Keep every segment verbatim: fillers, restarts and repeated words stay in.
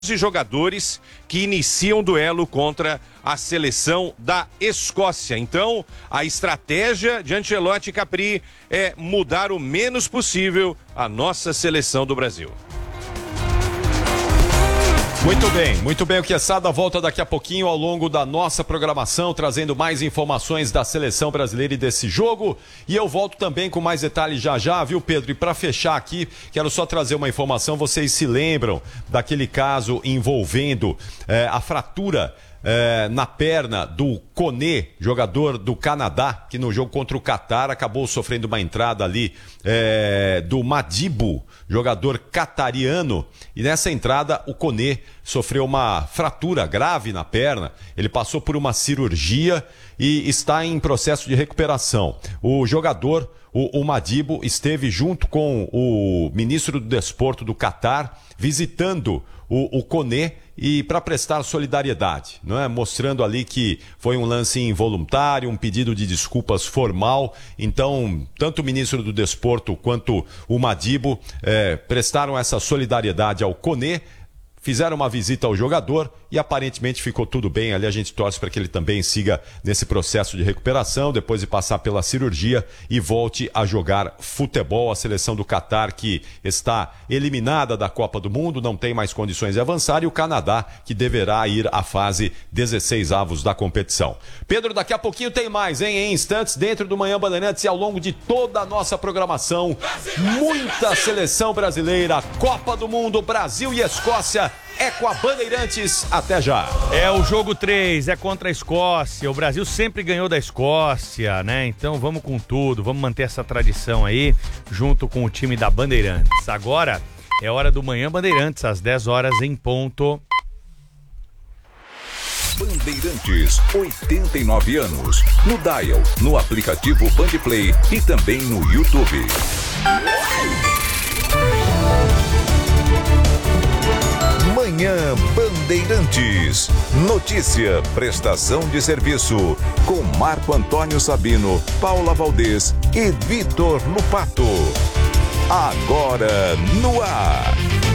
jogadores que iniciam o duelo contra a seleção da Escócia. Então, a estratégia de Ancelotti e Capri é mudar o menos possível a nossa seleção do Brasil. Muito bem, muito bem. O Quesada volta daqui a pouquinho ao longo da nossa programação, trazendo mais informações da seleção brasileira e desse jogo. E eu volto também com mais detalhes já já, viu, Pedro? E para fechar aqui, quero só trazer uma informação. Vocês se lembram daquele caso envolvendo é, a fratura É, na perna do Koné, jogador do Canadá, que no jogo contra o Catar acabou sofrendo uma entrada ali é, do Madibo, jogador catariano, e nessa entrada o Koné sofreu uma fratura grave na perna. Ele passou por uma cirurgia e está em processo de recuperação. O jogador, o, o Madibo, esteve junto com o ministro do Desporto do Catar, visitando o, o Koné e para prestar solidariedade, não é? Mostrando ali que foi um lance involuntário, um pedido de desculpas formal. Então, tanto o ministro do Desporto quanto o Madibo eh, prestaram essa solidariedade ao Koné, fizeram uma visita ao jogador e aparentemente ficou tudo bem. Ali a gente torce para que ele também siga nesse processo de recuperação, depois de passar pela cirurgia e volte a jogar futebol. A seleção do Catar, que está eliminada da Copa do Mundo, não tem mais condições de avançar, e o Canadá, que deverá ir à fase dezesseis avos da competição. Pedro, daqui a pouquinho tem mais, hein? Em instantes, dentro do Manhã Bandeirantes e ao longo de toda a nossa programação, muita seleção brasileira, Copa do Mundo, Brasil e Escócia. É com a Bandeirantes, até já. É o jogo três, é contra a Escócia. O Brasil sempre ganhou da Escócia, né? Então vamos com tudo, vamos manter essa tradição aí, junto com o time da Bandeirantes. Agora é hora do Manhã Bandeirantes, às dez horas em ponto. Bandeirantes, oitenta e nove anos. No Dial, no aplicativo Bandplay e também no YouTube. Manhã Bandeirantes. Notícia, prestação de serviço. Com Marco Antônio Sabino, Paula Valdez e Vitor Lupato. Agora no ar.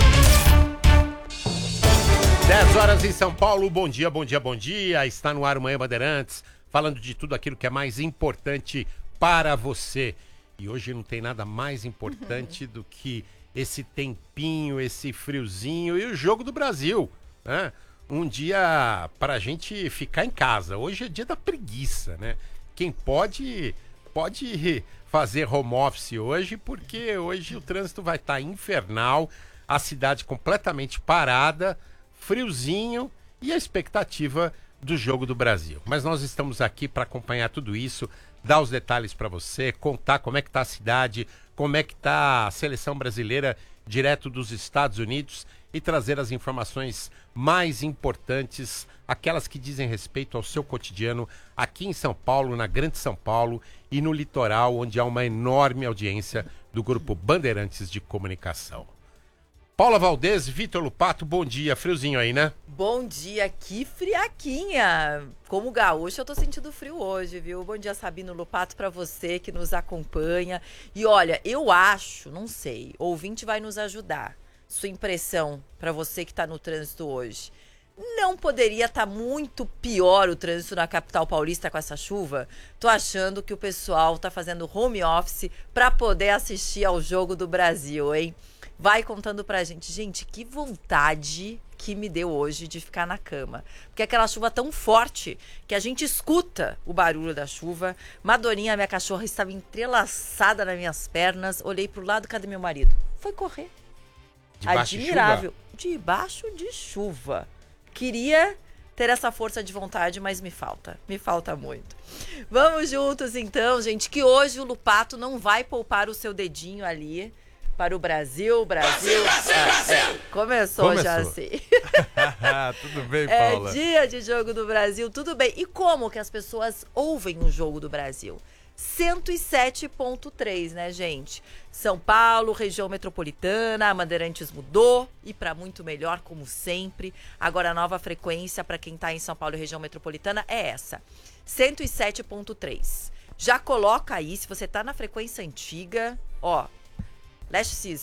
dez horas em São Paulo. Bom dia, bom dia, bom dia. Está no ar o Manhã Bandeirantes, falando de tudo aquilo que é mais importante para você. E hoje não tem nada mais importante do que esse tempinho, esse friozinho e o jogo do Brasil, né? Um dia para a gente ficar em casa. Hoje é dia da preguiça, né? Quem pode, pode fazer home office hoje, porque hoje o trânsito vai estar infernal, a cidade completamente parada, friozinho e a expectativa do jogo do Brasil. Mas nós estamos aqui para acompanhar tudo isso, dar os detalhes para você, contar como é que está a cidade, como é que está a seleção brasileira direto dos Estados Unidos e trazer as informações mais importantes, aquelas que dizem respeito ao seu cotidiano aqui em São Paulo, na Grande São Paulo e no litoral, onde há uma enorme audiência do Grupo Bandeirantes de Comunicação. Paula Valdez, Vitor Lupato, bom dia. Friozinho aí, né? Bom dia, que friaquinha. Como gaúcha, eu tô sentindo frio hoje, viu? Bom dia, Sabino Lupato, pra você que nos acompanha. E olha, eu acho, não sei, o ouvinte vai nos ajudar. Sua impressão pra você que tá no trânsito hoje. Não poderia estar tá muito pior o trânsito na capital paulista com essa chuva? Tô achando que o pessoal tá fazendo home office pra poder assistir ao jogo do Brasil, hein? Vai contando pra gente. Gente, que vontade que me deu hoje de ficar na cama. Porque aquela chuva tão forte que a gente escuta o barulho da chuva. Madorinha, minha cachorra, estava entrelaçada nas minhas pernas. Olhei pro lado, cadê meu marido? Foi correr. Debaixo Admirável. de chuva? Debaixo de chuva. Queria ter essa força de vontade, mas me falta. Me falta muito. Vamos juntos então, gente, que hoje o Lupato não vai poupar o seu dedinho ali para o Brasil, Brasil. Brasil, ah, Brasil. É, começou, começou já assim. Tudo bem, Paula? É dia de jogo do Brasil, tudo bem. E como que as pessoas ouvem o jogo do Brasil? cento e sete ponto três, né, gente? São Paulo, região metropolitana, a Bandeirantes mudou e para muito melhor, como sempre. Agora a nova frequência para quem está em São Paulo e região metropolitana é essa, cento e sete ponto três. Já coloca aí, se você tá na frequência antiga, ó, Last Season,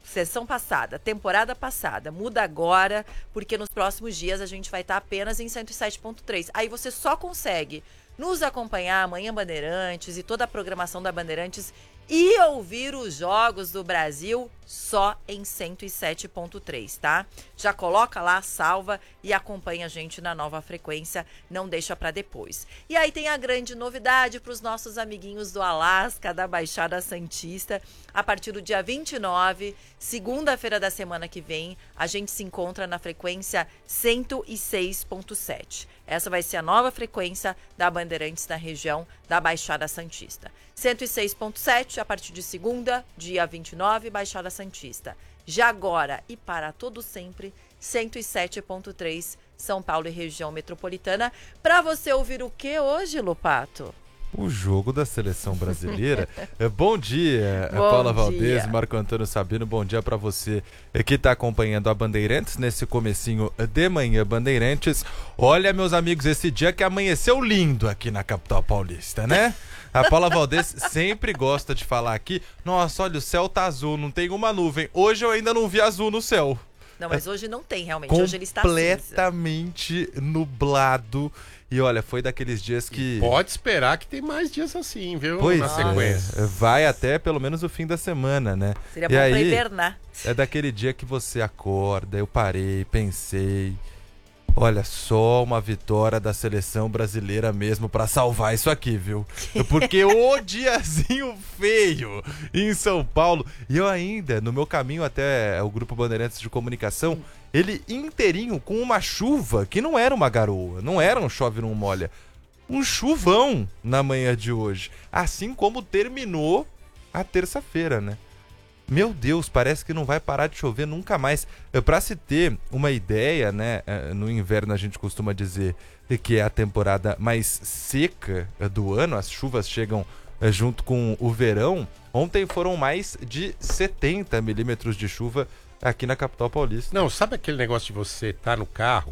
sessão passada, temporada passada, muda agora, porque nos próximos dias a gente vai estar apenas em cento e sete ponto três. Aí você só consegue nos acompanhar amanhã Bandeirantes e toda a programação da Bandeirantes e ouvir os jogos do Brasil só em cento e sete ponto três, tá? Já coloca lá, salva e acompanha a gente na nova frequência, não deixa pra depois. E aí tem a grande novidade para os nossos amiguinhos do Alasca, da Baixada Santista. A partir do dia vinte e nove, segunda-feira da semana que vem, a gente se encontra na frequência cento e seis ponto sete. Essa vai ser a nova frequência da Bandeirantes na região da Baixada Santista. cento e seis ponto sete a partir de segunda, dia vinte e nove, Baixada Santista. Já agora e para todo sempre, cento e sete ponto três, São Paulo e região metropolitana. Para você ouvir o que hoje, Lopato? O jogo da seleção brasileira. Bom dia, Bom Paula dia. Valdez, Marco Antônio Sabino. Bom dia para você que está acompanhando a Bandeirantes nesse comecinho de manhã Bandeirantes. Olha, meus amigos, esse dia que amanheceu lindo aqui na capital paulista, né? A Paula Valdez sempre gosta de falar aqui, nossa, olha, o céu tá azul, não tem uma nuvem. Hoje eu ainda não vi azul no céu. Não, mas hoje não tem realmente, hoje ele está cinza. Completamente nublado. E olha, foi daqueles dias que... Pode esperar que tem mais dias assim, viu? Pois Na sequência. é, vai até pelo menos o fim da semana, né? Seria e bom aí, pra hibernar. é daquele dia que você acorda, eu parei, pensei... Olha, só uma vitória da seleção brasileira mesmo pra salvar isso aqui, viu? Porque o diazinho feio em São Paulo. E eu ainda, no meu caminho até o Grupo Bandeirantes de Comunicação, ele inteirinho com uma chuva que não era uma garoa, não era um chove não molha. Um chuvão na manhã de hoje. Assim como terminou a terça-feira, né? Meu Deus, parece que não vai parar de chover nunca mais. Para se ter uma ideia, né? No inverno a gente costuma dizer que é a temporada mais seca do ano. As chuvas chegam junto com o verão. Ontem foram mais de setenta milímetros de chuva aqui na capital paulista. Não, sabe aquele negócio de você estar no carro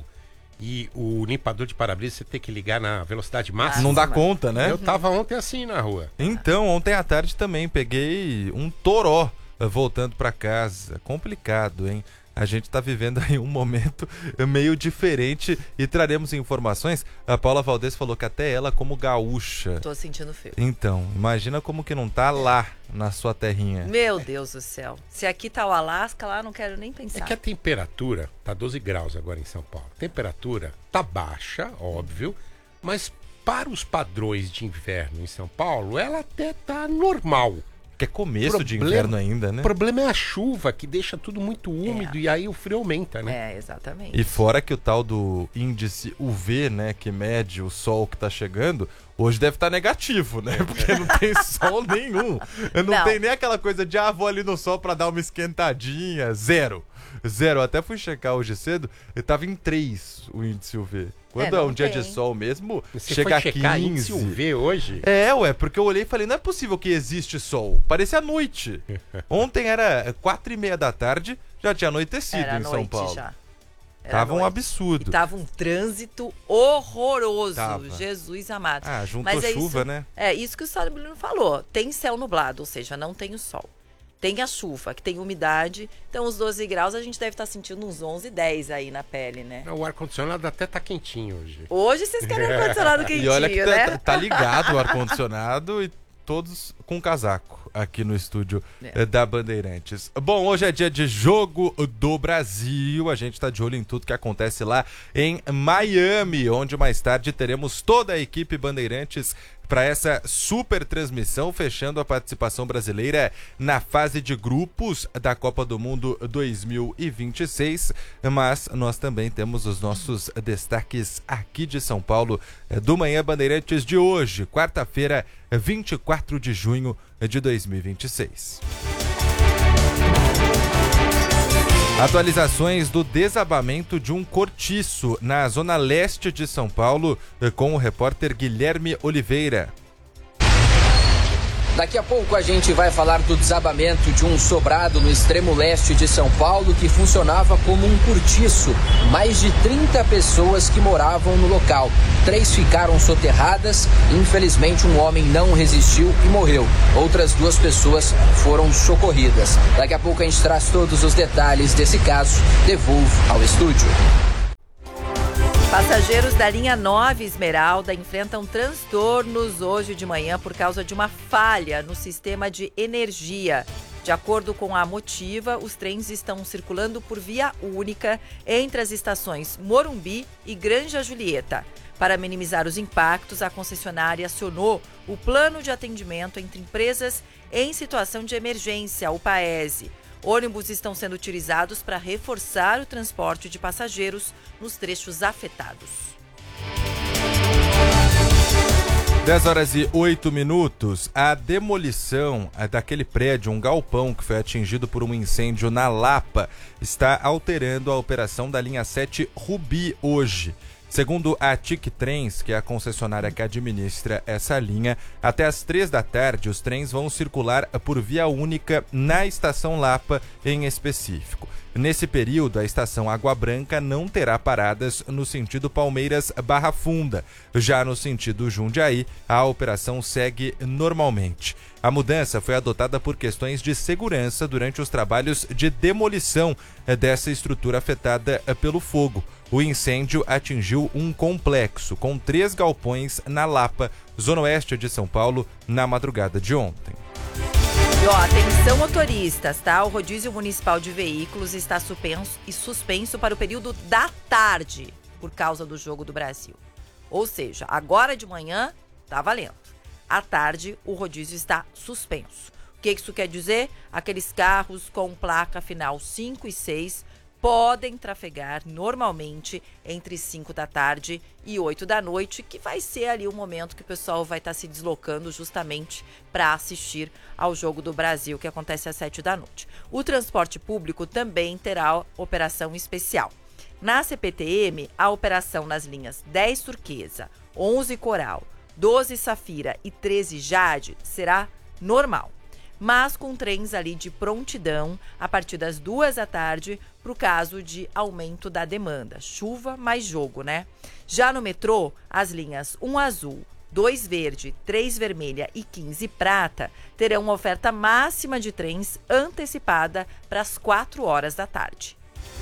e o limpador de para-brisa você ter que ligar na velocidade máxima? Não dá conta, né? Eu tava ontem assim na rua. Então, ontem à tarde também peguei um toró voltando para casa. Complicado, hein? A gente tá vivendo aí um momento meio diferente e traremos informações. A Paula Valdez falou que até ela como gaúcha. Tô sentindo frio. Então, imagina como que não tá lá na sua terrinha. Meu Deus do céu. Se aqui tá o Alasca, lá não quero nem pensar. É que a temperatura tá doze graus agora em São Paulo. A temperatura tá baixa, óbvio, mas para os padrões de inverno em São Paulo, ela até tá normal. Que é começo de inverno ainda, né? O problema é a chuva, que deixa tudo muito úmido É. e aí o frio aumenta, né? É, exatamente. E fora que o tal do índice U V, né, que mede o sol que tá chegando, hoje deve estar negativo, né? Porque não tem sol nenhum. Não, Não. tem nem aquela coisa de, ah, vou ali no sol pra dar uma esquentadinha. Zero. Zero. Eu até fui checar hoje cedo e tava em três o índice U V. Quando é, É, não um dia tem. de sol mesmo, Você chega foi a checar índice quinze. U V hoje? É, ué, porque eu olhei e falei, não é possível que existe sol. Parecia noite. Ontem era quatro e meia da tarde, já tinha anoitecido Era em São noite Paulo. já. Era Tava um noite. absurdo. E tava um trânsito horroroso. Tava. Jesus amado. Ah, juntou Mas é chuva, isso, né? É isso que o Sabino falou. Tem céu nublado, ou seja, não tem o sol. Tem a chuva, que tem umidade. Então, os doze graus, a gente deve estar sentindo uns onze, dez aí na pele, né? O ar-condicionado até tá quentinho hoje. Hoje vocês querem ar-condicionado quentinho, E olha que tá, né? tá- tá ligado o ar-condicionado e todos com casaco aqui no estúdio É. eh, da Bandeirantes. Bom, hoje é dia de Jogo do Brasil. A gente tá de olho em tudo que acontece lá em Miami, onde mais tarde teremos toda a equipe Bandeirantes para essa super transmissão, fechando a participação brasileira na fase de grupos da Copa do Mundo dois mil e vinte e seis. Mas nós também temos os nossos destaques aqui de São Paulo eh, do Manhã Bandeirantes de hoje, quarta-feira, vinte e quatro de junho de dois mil e vinte e seis. Atualizações do desabamento de um cortiço na zona leste de São Paulo, com o repórter Guilherme Oliveira. Daqui a pouco a gente vai falar do desabamento de um sobrado no extremo leste de São Paulo que funcionava como um cortiço. Mais de trinta pessoas que moravam no local. Três ficaram soterradas. Infelizmente, um homem não resistiu e morreu. Outras duas pessoas foram socorridas. Daqui a pouco a gente traz todos os detalhes desse caso. Devolvo ao estúdio. Passageiros da linha nove Esmeralda enfrentam transtornos hoje de manhã por causa de uma falha no sistema de energia. De acordo com a Motiva, os trens estão circulando por via única entre as estações Morumbi e Granja Julieta. Para minimizar os impactos, a concessionária acionou o Plano de Atendimento entre Empresas em Situação de Emergência, o PAESE. Ônibus estão sendo utilizados para reforçar o transporte de passageiros nos trechos afetados. dez horas e oito minutos. A demolição daquele prédio, um galpão que foi atingido por um incêndio na Lapa, está alterando a operação da linha sete Rubi hoje. Segundo a TIC Trens, que é a concessionária que administra essa linha, até às três da tarde os trens vão circular por via única na estação Lapa em específico. Nesse período, a estação Água Branca não terá paradas no sentido Palmeiras-Barra Funda. Já no sentido Jundiaí, a operação segue normalmente. A mudança foi adotada por questões de segurança durante os trabalhos de demolição dessa estrutura afetada pelo fogo. O incêndio atingiu um complexo com três galpões na Lapa, zona oeste de São Paulo, na madrugada de ontem. E ó, atenção motoristas, tá? O rodízio municipal de veículos está suspenso e suspenso para o período da tarde, por causa do Jogo do Brasil. Ou seja, agora de manhã tá valendo. À tarde, o rodízio está suspenso. O que isso quer dizer? Aqueles carros com placa final cinco e seis podem trafegar normalmente entre cinco da tarde e oito da noite, que vai ser ali o momento que o pessoal vai estar se deslocando justamente para assistir ao Jogo do Brasil, que acontece às sete da noite. O transporte público também terá operação especial. Na C P T M, a operação nas linhas dez Turquesa, onze Coral, doze Safira e treze Jade será normal, mas com trens ali de prontidão a partir das duas da tarde para o caso de aumento da demanda. Chuva mais jogo, né? Já no metrô, as linhas um Azul, dois Verde, três Vermelha e quinze Prata terão uma oferta máxima de trens antecipada para as quatro horas da tarde.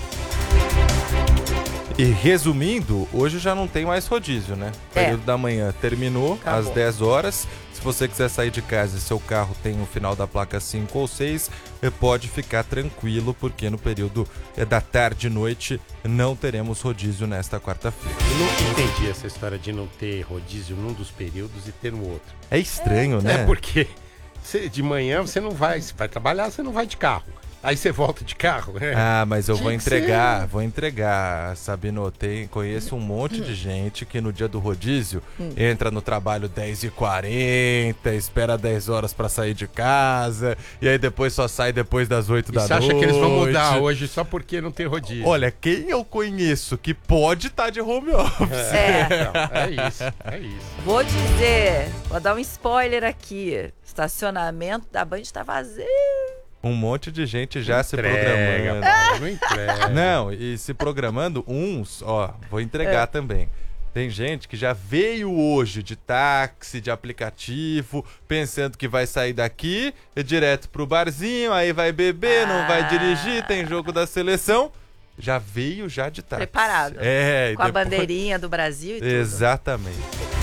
E resumindo, hoje já não tem mais rodízio, né? O É. período da manhã terminou Acabou. às dez horas. Se você quiser sair de casa e seu carro tem o final da placa cinco ou seis, eh, pode ficar tranquilo, porque no período eh, da tarde e noite não teremos rodízio nesta quarta-feira. Eu não entendi essa história de não ter rodízio num dos períodos e ter no outro. É estranho, né? É porque você- de manhã você não vai, você vai trabalhar, você não vai de carro. Aí você volta de carro. É. Ah, mas eu Tinha vou que entregar, ser. vou entregar, Sabino. Tem, conheço um monte de gente que no dia do rodízio entra no trabalho dez e quarenta, espera dez horas pra sair de casa, e aí depois só sai depois das oito E da você noite. acha que eles vão mudar hoje só porque não tem rodízio? Olha, quem eu conheço que pode estar de home office. É. Então, é isso, é isso. Vou dizer, vou dar um spoiler aqui. Estacionamento da Band tá vazio. Um monte de gente já se Entrega, programando. Paulo, não entrega. Não, e se programando, uns, ó, vou entregar É. também. Tem gente que já veio hoje de táxi, de aplicativo, pensando que vai sair daqui, e direto pro barzinho, aí vai beber, não vai Ah. dirigir, tem jogo da seleção. Já veio já de táxi. Preparado. É, e Com a depois- bandeirinha do Brasil e tudo. Exatamente.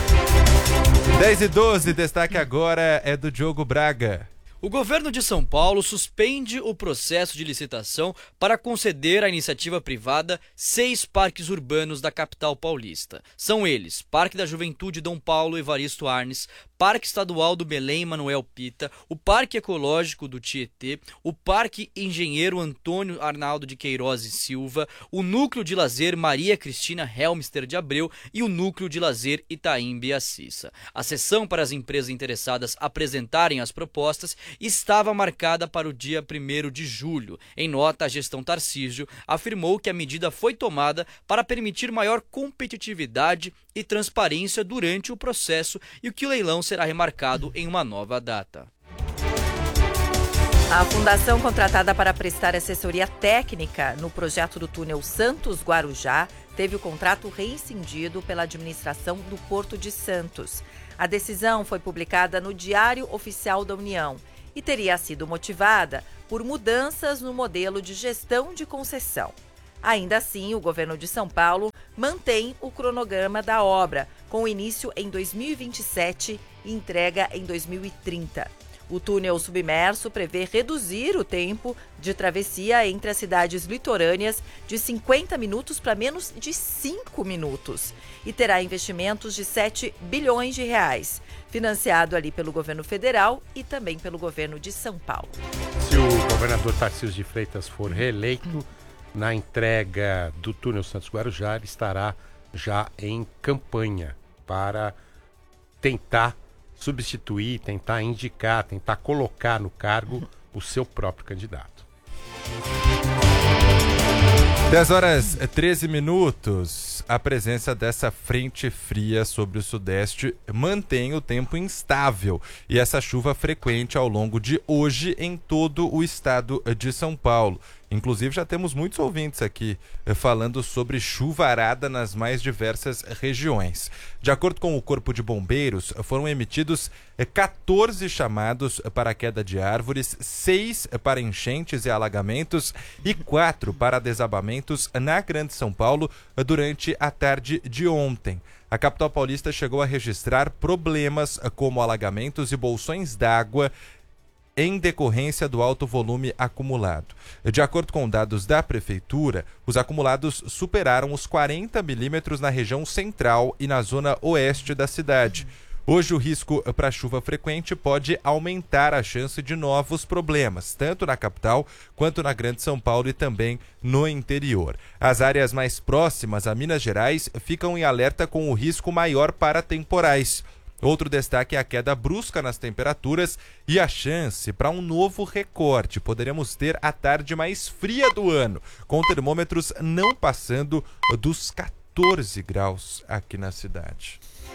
dez e doze, destaque agora é do Diogo Braga. O governo de São Paulo suspende o processo de licitação para conceder à iniciativa privada seis parques urbanos da capital paulista. São eles: Parque da Juventude Dom Paulo Evaristo Arnes, Parque Estadual do Belém Manuel Pita, o Parque Ecológico do Tietê, o Parque Engenheiro Antônio Arnaldo de Queiroz e Silva, o Núcleo de Lazer Maria Cristina Helmster de Abreu e o Núcleo de Lazer Itaim Biacissa. A sessão para as empresas interessadas apresentarem as propostas estava marcada para o dia primeiro de julho. Em nota, a gestão Tarcísio afirmou que a medida foi tomada para permitir maior competitividade e transparência durante o processo e que o leilão será remarcado em uma nova data. A fundação contratada para prestar assessoria técnica no projeto do túnel Santos-Guarujá teve o contrato rescindido pela administração do Porto de Santos. A decisão foi publicada no Diário Oficial da União e teria sido motivada por mudanças no modelo de gestão de concessão. Ainda assim, o governo de São Paulo mantém o cronograma da obra, com início em dois mil e vinte e sete e entrega em dois mil e trinta. O túnel submerso prevê reduzir o tempo de travessia entre as cidades litorâneas de cinquenta minutos para menos de cinco minutos e terá investimentos de sete bilhões de reais, financiado ali pelo governo federal e também pelo governo de São Paulo. Se o governador Tarcísio de Freitas for reeleito, na entrega do túnel Santos-Guarujá, ele estará já em campanha para tentar substituir, tentar indicar, tentar colocar no cargo o seu próprio candidato. dez horas e treze minutos. A presença dessa frente fria sobre o sudeste mantém o tempo instável e essa chuva frequente ao longo de hoje em todo o estado de São Paulo. Inclusive, já temos muitos ouvintes aqui eh, falando sobre chuvarada nas mais diversas regiões. De acordo com o Corpo de Bombeiros, foram emitidos eh, quatorze chamados para a queda de árvores, seis para enchentes e alagamentos e quatro para desabamentos na Grande São Paulo eh, durante a tarde de ontem. A capital paulista chegou a registrar problemas eh, como alagamentos e bolsões d'água em decorrência do alto volume acumulado. De acordo com dados da Prefeitura, os acumulados superaram os quarenta milímetros na região central e na zona oeste da cidade. Hoje, o risco para chuva frequente pode aumentar a chance de novos problemas, tanto na capital quanto na Grande São Paulo e também no interior. As áreas mais próximas a Minas Gerais ficam em alerta com o risco maior para temporais. Outro destaque é a queda brusca nas temperaturas e a chance para um novo recorte. Poderemos ter a tarde mais fria do ano, com termômetros não passando dos quatorze graus aqui na cidade.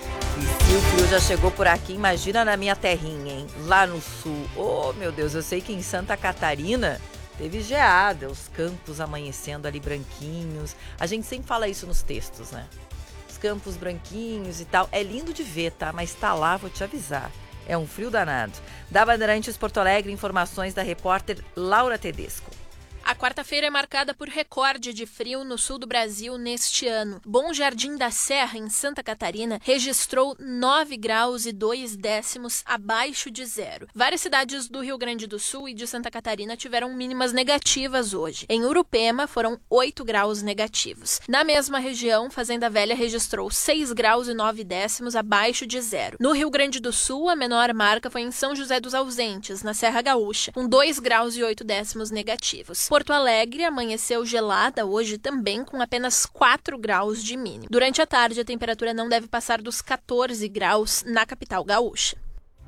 E se o frio já chegou por aqui, imagina na minha terrinha, hein? Lá no sul. Oh, meu Deus, eu sei que em Santa Catarina teve geada, os campos amanhecendo ali branquinhos. A gente sempre fala isso nos textos, né? Campos branquinhos e tal, é lindo de ver, tá? Mas tá lá, vou te avisar, é um frio danado. Da Bandeirantes Porto Alegre, informações da repórter Laura Tedesco. A quarta-feira é marcada por recorde de frio no sul do Brasil neste ano. Bom Jardim da Serra, em Santa Catarina, registrou nove graus e dois décimos abaixo de zero. Várias cidades do Rio Grande do Sul e de Santa Catarina tiveram mínimas negativas hoje. Em Urupema, foram oito graus negativos. Na mesma região, Fazenda Velha registrou seis graus e nove décimos abaixo de zero. No Rio Grande do Sul, a menor marca foi em São José dos Ausentes, na Serra Gaúcha, com dois graus e oito décimos negativos. Porto Alegre amanheceu gelada hoje também com apenas quatro graus de mínimo. Durante a tarde, a temperatura não deve passar dos quatorze graus na capital gaúcha.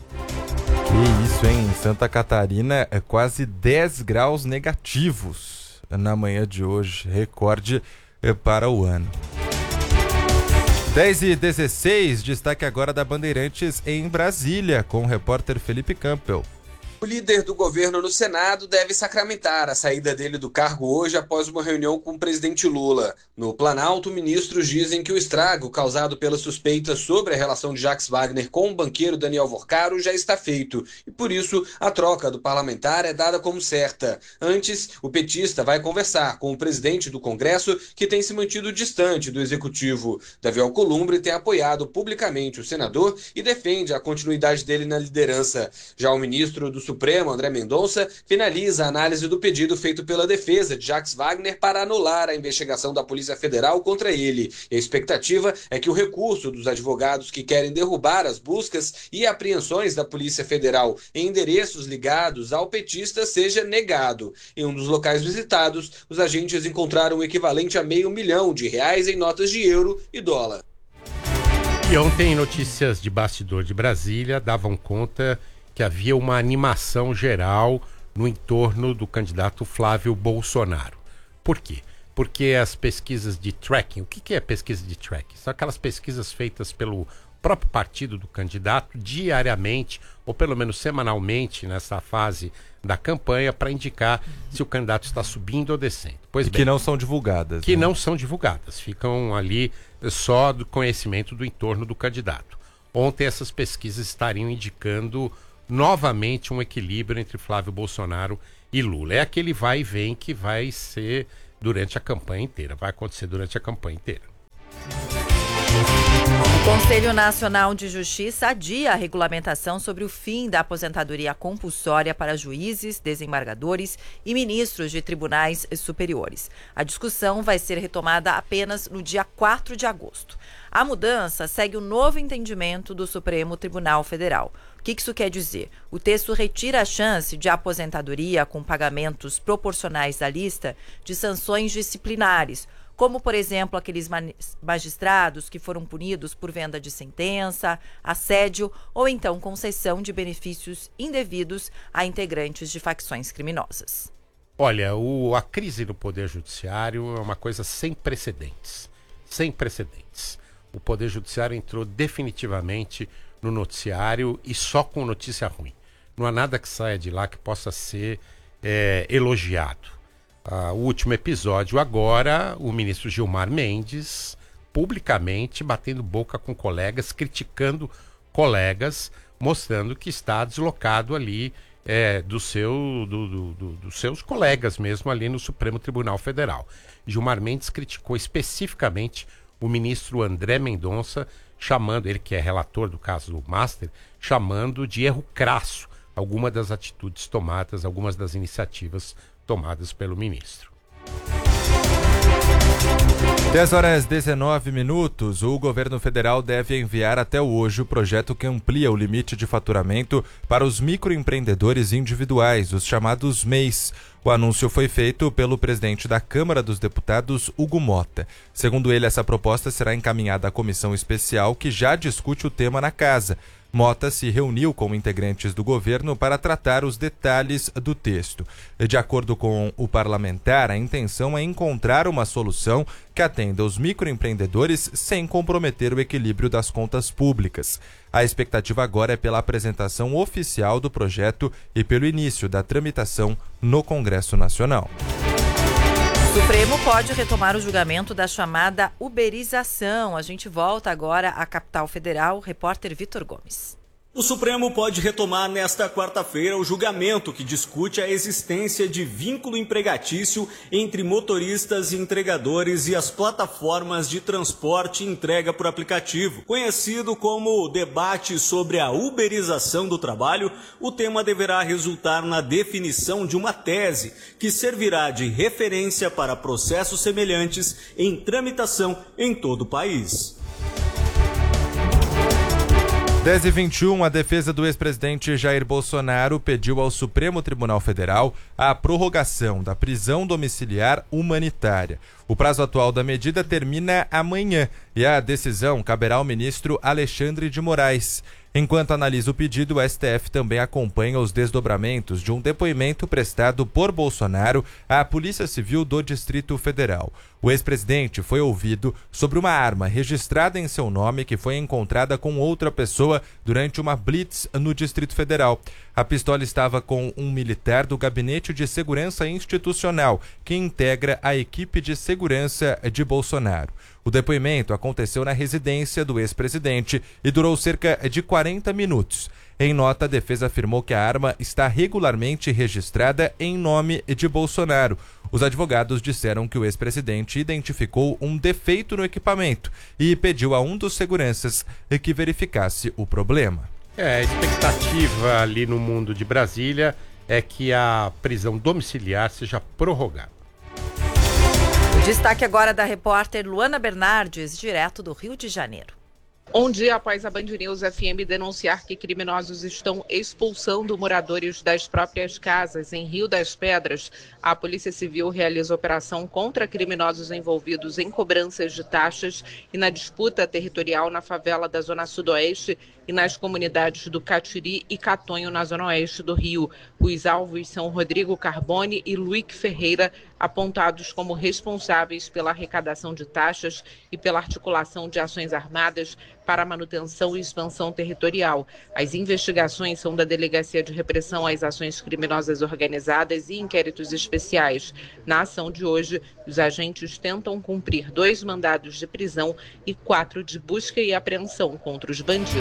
Que isso, hein? Em Santa Catarina, é quase dez graus negativos na manhã de hoje. Recorde para o ano. dez e dezesseis, destaque agora da Bandeirantes em Brasília, com o repórter Felipe Campbell. O líder do governo no Senado deve sacramentar a saída dele do cargo hoje após uma reunião com o presidente Lula. No Planalto, ministros dizem que o estrago causado pelas suspeitas sobre a relação de Jacques Wagner com o banqueiro Daniel Vorcaro já está feito e, por isso, a troca do parlamentar é dada como certa. Antes, o petista vai conversar com o presidente do Congresso, que tem se mantido distante do executivo. Davi Alcolumbre tem apoiado publicamente o senador e defende a continuidade dele na liderança. Já o ministro do Supremo, André Mendonça, finaliza a análise do pedido feito pela defesa de Jacques Wagner para anular a investigação da Polícia Federal contra ele. E a expectativa é que o recurso dos advogados que querem derrubar as buscas e apreensões da Polícia Federal em endereços ligados ao petista seja negado. Em um dos locais visitados, os agentes encontraram o equivalente a meio milhão de reais em notas de euro e dólar. E ontem, notícias de bastidor de Brasília davam conta que havia uma animação geral no entorno do candidato Flávio Bolsonaro. Por quê? Porque as pesquisas de tracking, o que é pesquisa de tracking? São aquelas pesquisas feitas pelo próprio partido do candidato diariamente, ou pelo menos semanalmente, nessa fase da campanha, para indicar se o candidato está subindo ou descendo. Pois e bem, que não são divulgadas. Que né? não são divulgadas, ficam ali só do conhecimento do entorno do candidato. Ontem essas pesquisas estariam indicando novamente um equilíbrio entre Flávio Bolsonaro e Lula. É aquele vai e vem que vai ser durante a campanha inteira, vai acontecer durante a campanha inteira. O Conselho Nacional de Justiça adia a regulamentação sobre o fim da aposentadoria compulsória para juízes, desembargadores e ministros de tribunais superiores. A discussão vai ser retomada apenas no dia quatro de agosto. A mudança segue o novo entendimento do Supremo Tribunal Federal. O que isso quer dizer? O texto retira a chance de aposentadoria com pagamentos proporcionais à lista de sanções disciplinares, como, por exemplo, aqueles magistrados que foram punidos por venda de sentença, assédio ou então concessão de benefícios indevidos a integrantes de facções criminosas. Olha, o, a crise no Poder Judiciário é uma coisa sem precedentes. Sem precedentes. O Poder Judiciário entrou definitivamente no noticiário e só com notícia ruim. Não há nada que saia de lá que possa ser é, elogiado. Uh, o último episódio agora, o ministro Gilmar Mendes, publicamente batendo boca com colegas, criticando colegas, mostrando que está deslocado ali é, do seu, do, do, do, dos seus colegas mesmo ali no Supremo Tribunal Federal. Gilmar Mendes criticou especificamente o ministro André Mendonça, chamando, ele que é relator do caso do Master, chamando de erro crasso algumas das atitudes tomadas, algumas das iniciativas tomadas pelo ministro. dez horas e dezenove minutos, o governo federal deve enviar até hoje o projeto que amplia o limite de faturamento para os microempreendedores individuais, os chamados M E Is. O anúncio foi feito pelo presidente da Câmara dos Deputados, Hugo Mota. Segundo ele, essa proposta será encaminhada à comissão especial que já discute o tema na casa. Mota se reuniu com integrantes do governo para tratar os detalhes do texto. De acordo com o parlamentar, a intenção é encontrar uma solução que atenda os microempreendedores sem comprometer o equilíbrio das contas públicas. A expectativa agora é pela apresentação oficial do projeto e pelo início da tramitação no Congresso Nacional. O Supremo pode retomar o julgamento da chamada uberização. A gente volta agora à capital federal. Repórter Vitor Gomes. O Supremo pode retomar nesta quarta-feira o julgamento que discute a existência de vínculo empregatício entre motoristas e entregadores e as plataformas de transporte e entrega por aplicativo. Conhecido como o debate sobre a uberização do trabalho, o tema deverá resultar na definição de uma tese que servirá de referência para processos semelhantes em tramitação em todo o país. dez e vinte e um, a defesa do ex-presidente Jair Bolsonaro pediu ao Supremo Tribunal Federal a prorrogação da prisão domiciliar humanitária. O prazo atual da medida termina amanhã e a decisão caberá ao ministro Alexandre de Moraes. Enquanto analisa o pedido, o S T F também acompanha os desdobramentos de um depoimento prestado por Bolsonaro à Polícia Civil do Distrito Federal. O ex-presidente foi ouvido sobre uma arma registrada em seu nome que foi encontrada com outra pessoa durante uma blitz no Distrito Federal. A pistola estava com um militar do Gabinete de Segurança Institucional, que integra a equipe de segurança de Bolsonaro. O depoimento aconteceu na residência do ex-presidente e durou cerca de quarenta minutos. Em nota, a defesa afirmou que a arma está regularmente registrada em nome de Bolsonaro. Os advogados disseram que o ex-presidente identificou um defeito no equipamento e pediu a um dos seguranças que verificasse o problema. É, a expectativa ali no mundo de Brasília é que a prisão domiciliar seja prorrogada. Destaque agora da repórter Luana Bernardes, direto do Rio de Janeiro. Um dia após a Band News F M denunciar que criminosos estão expulsando moradores das próprias casas em Rio das Pedras, a Polícia Civil realiza operação contra criminosos envolvidos em cobranças de taxas e na disputa territorial na favela da Zona Sudoeste e nas comunidades do Catiri e Catonho, na Zona Oeste do Rio. Os alvos são Rodrigo Carbone e Luick Ferreira, apontados como responsáveis pela arrecadação de taxas e pela articulação de ações armadas para a manutenção e expansão territorial. As investigações são da Delegacia de Repressão às Ações Criminosas Organizadas e Inquéritos Especiais. Na ação de hoje, os agentes tentam cumprir dois mandados de prisão e quatro de busca e apreensão contra os bandidos.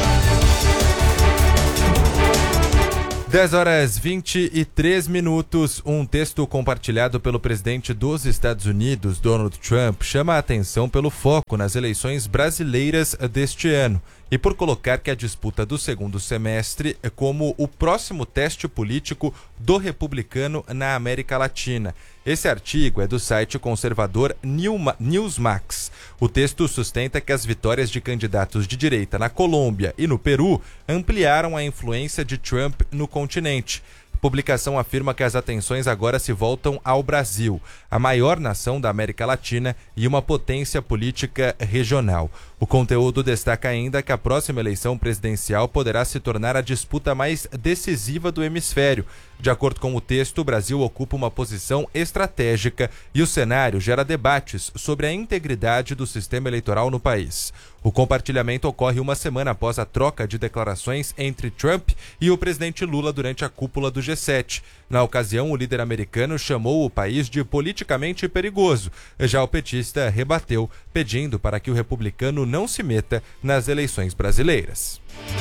dez horas vinte e três minutos. Um texto compartilhado pelo presidente dos Estados Unidos, Donald Trump, chama a atenção pelo foco nas eleições brasileiras deste ano e por colocar que a disputa do segundo semestre é como o próximo teste político do republicano na América Latina. Esse artigo é do site conservador Newsmax. O texto sustenta que as vitórias de candidatos de direita na Colômbia e no Peru ampliaram a influência de Trump no continente. A publicação afirma que as atenções agora se voltam ao Brasil, a maior nação da América Latina e uma potência política regional. O conteúdo destaca ainda que a próxima eleição presidencial poderá se tornar a disputa mais decisiva do hemisfério. De acordo com o texto, o Brasil ocupa uma posição estratégica e o cenário gera debates sobre a integridade do sistema eleitoral no país. O compartilhamento ocorre uma semana após a troca de declarações entre Trump e o presidente Lula durante a cúpula do G sete. Na ocasião, o líder americano chamou o país de politicamente perigoso. Já o petista rebateu, pedindo para que o republicano não se meta nas eleições brasileiras.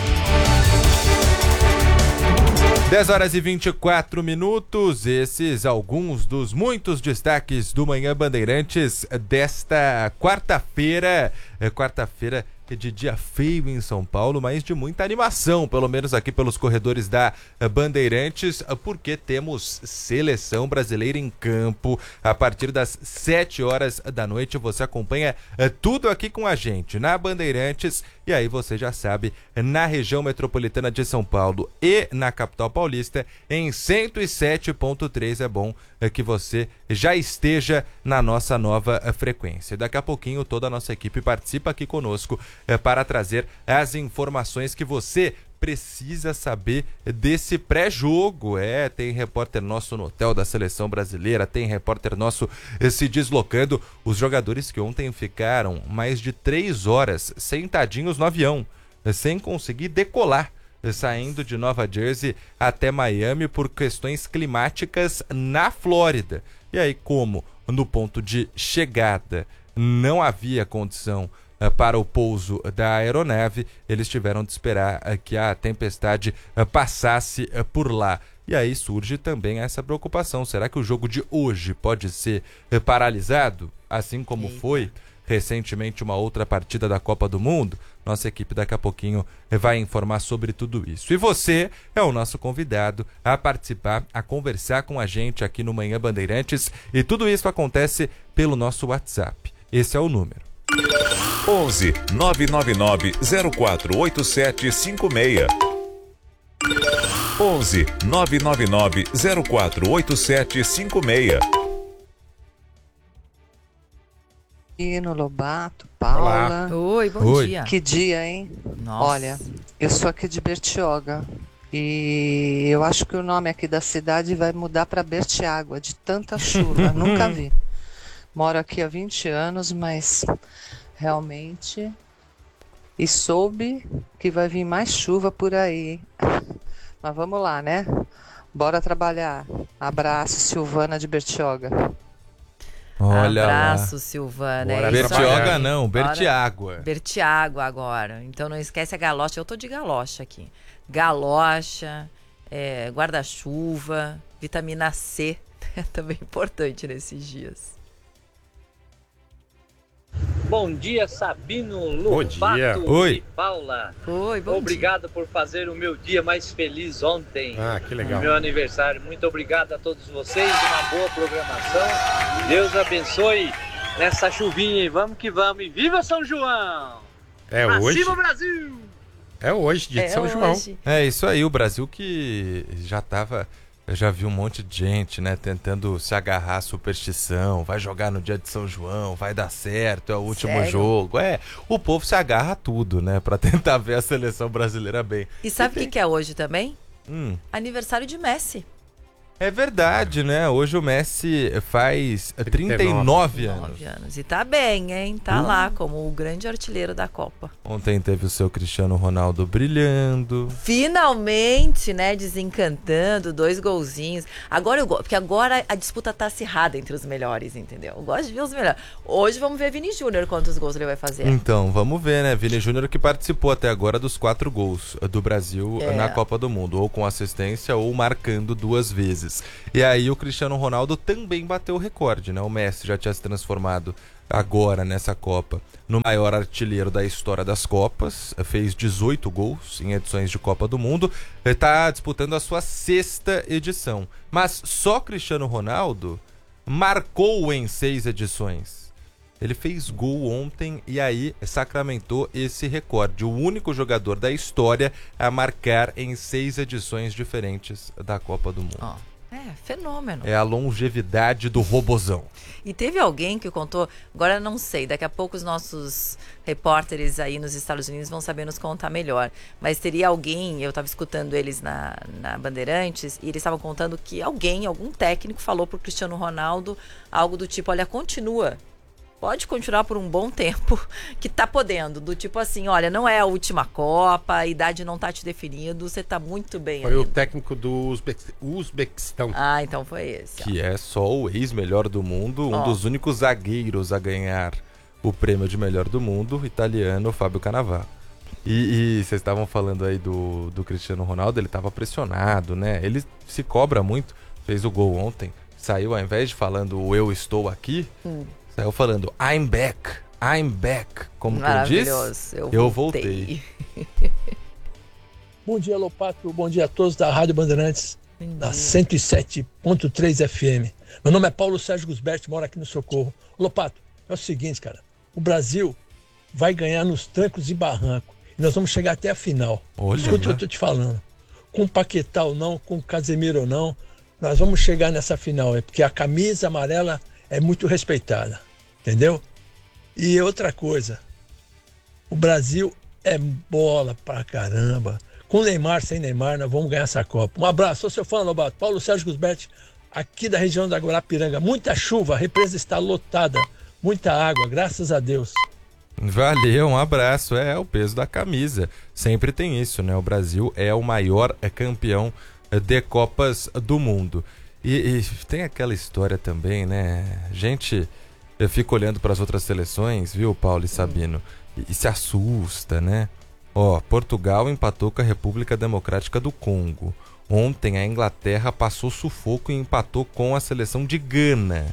dez horas e vinte e quatro minutos, esses alguns dos muitos destaques do Manhã Bandeirantes desta quarta-feira, é quarta-feira de dia feio em São Paulo, mas de muita animação, pelo menos aqui pelos corredores da Bandeirantes, porque temos seleção brasileira em campo a partir das sete horas da noite. Você acompanha tudo aqui com a gente na Bandeirantes e aí você já sabe, na região metropolitana de São Paulo e na capital paulista, em cento e sete ponto três. É bom que você já esteja na nossa nova frequência. Daqui a pouquinho toda a nossa equipe participa aqui conosco para trazer as informações que você precisa saber desse pré-jogo. É, tem repórter nosso no hotel da seleção brasileira, tem repórter nosso se deslocando. Os jogadores que ontem ficaram mais de três horas sentadinhos no avião, sem conseguir decolar, saindo de Nova Jersey até Miami por questões climáticas na Flórida. E aí, como no ponto de chegada não havia condição para o pouso da aeronave, eles tiveram de esperar que a tempestade passasse por lá. E aí surge também essa preocupação. Será que o jogo de hoje pode ser paralisado? Assim como Eita. foi recentemente uma outra partida da Copa do Mundo? Nossa equipe daqui a pouquinho vai informar sobre tudo isso. E você é o nosso convidado a participar, a conversar com a gente aqui no Manhã Bandeirantes. E tudo isso acontece pelo nosso WhatsApp. Esse é o número onze nove nove nove zero quatro oito sete cinco seis. onze nove nove nove zero quatro oito sete cinco seis. No Lobato, Paula. Olá. Oi, bom Oi. dia. Que dia, hein? Nossa. Olha, eu sou aqui de Bertioga e eu acho que o nome aqui da cidade vai mudar para Bertiágua, de tanta chuva, nunca vi. Moro aqui há vinte anos, mas realmente e soube que vai vir mais chuva por aí. Mas vamos lá, né? Bora trabalhar. Abraço, Silvana de Bertioga. Olha Abraço, lá. Silvana. É Bertioga não, Bertiágua. Bertiágua agora. Então não esquece a galocha. Eu tô de galocha aqui. Galocha, é, guarda-chuva, vitamina C. É também importante nesses dias. Bom dia, Sabino, Bom Lobato dia. e Oi. Paula. Oi, bom Obrigado dia. por fazer o meu dia mais feliz ontem. Ah, que legal. No meu aniversário. Muito obrigado a todos vocês. Uma boa programação. Deus abençoe nessa chuvinha. E vamos que vamos. E viva São João! É pra hoje. cima, Brasil! É hoje, dia é de São hoje. João. É isso aí, o Brasil que já tava... Eu já vi um monte de gente, né, tentando se agarrar à superstição, vai jogar no dia de São João, vai dar certo, é o último Sério? jogo. É, o povo se agarra a tudo, né, pra tentar ver a seleção brasileira bem. E sabe o que, que é hoje também? Hum. Aniversário de Messi. É verdade, né? Hoje o Messi faz trinta e nove anos. anos. E tá bem, hein? Tá Hum. lá como o grande artilheiro da Copa. Ontem teve o seu Cristiano Ronaldo brilhando. Finalmente, né? Desencantando, dois golzinhos. Agora eu gosto, porque agora a disputa tá acirrada entre os melhores, entendeu? Eu gosto de ver os melhores. Hoje vamos ver Vini Júnior quantos gols ele vai fazer. Então, vamos ver, né? Vini Júnior que participou até agora dos quatro gols do Brasil É. na Copa do Mundo. Ou com assistência ou marcando duas vezes. E aí o Cristiano Ronaldo também bateu o recorde, né? O Messi já tinha se transformado agora nessa Copa no maior artilheiro da história das Copas, fez dezoito gols em edições de Copa do Mundo, está disputando a sua sexta edição. Mas só Cristiano Ronaldo marcou em seis edições. Ele fez gol ontem e aí sacramentou esse recorde. O único jogador da história a marcar em seis edições diferentes da Copa do Mundo. Ó. É, fenômeno. É a longevidade do robozão. E teve alguém que contou, agora não sei, daqui a pouco os nossos repórteres aí nos Estados Unidos vão saber nos contar melhor. Mas teria alguém, eu estava escutando eles na, na Bandeirantes, e eles estavam contando que alguém, algum técnico falou pro Cristiano Ronaldo algo do tipo, olha, continua. Pode continuar por um bom tempo, que tá podendo. Do tipo assim, olha, não é a última Copa, a idade não tá te definindo, você tá muito bem Foi ainda. o técnico do Uzbe- Uzbequistão. Ah, então foi esse. ó. Que é só o ex-melhor do mundo, um Ó. dos únicos zagueiros a ganhar o prêmio de melhor do mundo, o italiano Fábio Cannavaro. E, e vocês estavam falando aí do, do Cristiano Ronaldo, ele estava pressionado, né? Ele se cobra muito, fez o gol ontem, saiu ao invés de falando o eu estou aqui, Hum. saiu falando I'm back, I'm back. Como que eu disse? Maravilhoso, eu Eu voltei. voltei. Bom dia, Lopato. Bom dia a todos da Rádio Bandeirantes, da cento e sete ponto três F M. Meu nome é Paulo Sérgio Gusberti, moro aqui no Socorro. Lopato, é o seguinte, cara. O Brasil vai ganhar nos trancos e barrancos. E nós vamos chegar até a final. Olha, Escuta o que né? eu tô te falando. Com Paquetá ou não, com Casemiro ou não, nós vamos chegar nessa final. É porque a camisa amarela é muito respeitada. Entendeu? E outra coisa. O Brasil é bola pra caramba. Com Neymar, sem Neymar, nós vamos ganhar essa Copa. Um abraço, sou seu fã, Lobato. Paulo Sérgio Gusberti, aqui da região da Guarapiranga. Muita chuva, a represa está lotada. Muita água, graças a Deus. Valeu, um abraço. É, o peso da camisa. Sempre tem isso, né? O Brasil é o maior campeão de Copas do Mundo. E, e tem aquela história também, né? Gente, eu fico olhando para as outras seleções, viu, Paulo e Sabino? E, e se assusta, né? Ó, Portugal empatou com a República Democrática do Congo. Ontem a Inglaterra passou sufoco e empatou com a seleção de Gana.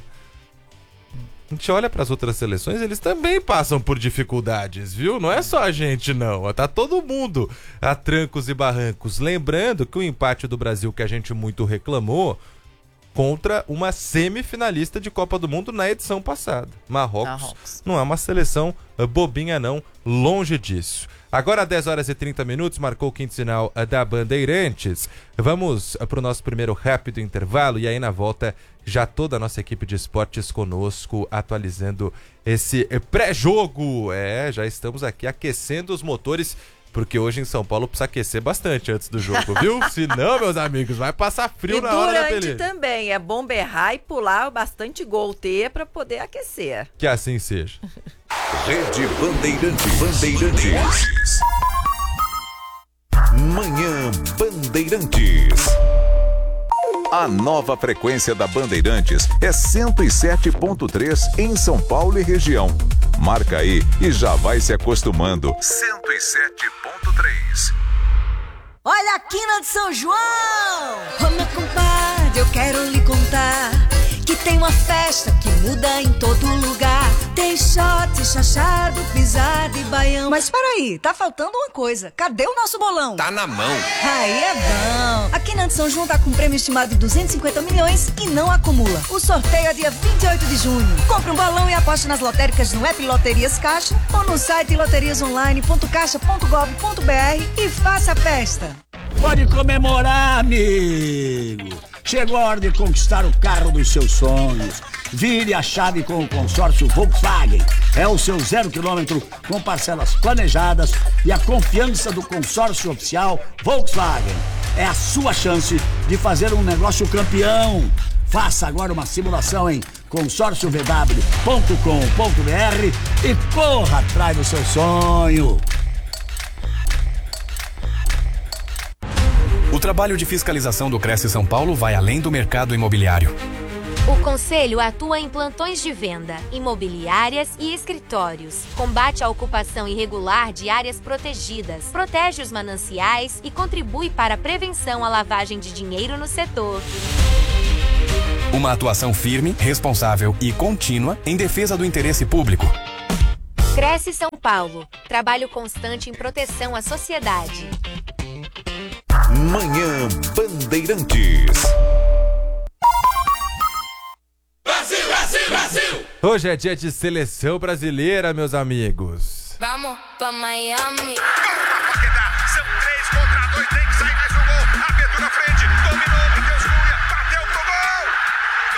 A gente olha para as outras seleções, eles também passam por dificuldades, viu? Não é só a gente, não. Tá todo mundo a trancos e barrancos. Lembrando que o empate do Brasil, que a gente muito reclamou, contra uma semifinalista de Copa do Mundo na edição passada. Marrocos, Marrocos. não é uma seleção bobinha, não. Longe disso. Agora, dez horas e trinta minutos, marcou o quinto sinal da Bandeirantes. Vamos para o nosso primeiro rápido intervalo e aí na volta já toda a nossa equipe de esportes conosco atualizando esse pré-jogo. É, já estamos aqui aquecendo os motores, porque hoje em São Paulo precisa aquecer bastante antes do jogo, viu? Senão, meus amigos, vai passar frio E na hora da durante peleja. também, é bom berrar e pular bastante gol ter para poder aquecer. Que assim seja. Rede Bandeirantes. Bandeirantes. Manhã Bandeirantes. A nova frequência da Bandeirantes é cento e sete ponto três em São Paulo e região. Marca aí e já vai se acostumando. cento e sete ponto três. Olha a quina de São João! Ô meu compadre, eu quero lhe contar que tem uma festa que muda em todo lugar. Tem shot, chachado, pisada e baião. Mas peraí, tá faltando uma coisa. Cadê o nosso bolão? Tá na mão. Aí é bom. A Quina de São João tá com um prêmio estimado de duzentos e cinquenta milhões e não acumula. O sorteio é dia vinte e oito de junho. Compre um bolão e aposte nas lotéricas no app Loterias Caixa ou no site loterias online ponto caixa ponto gov ponto br e faça a festa. Pode comemorar, amigo. Chegou a hora de conquistar o carro dos seus sonhos. Vire a chave com o consórcio Volkswagen. É o seu zero quilômetro com parcelas planejadas e a confiança do consórcio oficial Volkswagen. é a sua chance de fazer um negócio campeão. Faça agora uma simulação em consórcio v w ponto com ponto b r e corra atrás do seu sonho. O trabalho de fiscalização do Cresce São Paulo vai além do mercado imobiliário. O Conselho atua em plantões de venda, imobiliárias e escritórios. Combate a ocupação irregular de áreas protegidas, protege os mananciais e contribui para a prevenção à lavagem de dinheiro no setor. Uma atuação firme, responsável e contínua em defesa do interesse público. Cresce São Paulo. Trabalho constante em proteção à sociedade. Manhã Bandeirantes. Brasil, Brasil, Brasil! Hoje é dia de seleção brasileira, meus amigos. Vamos pra Miami.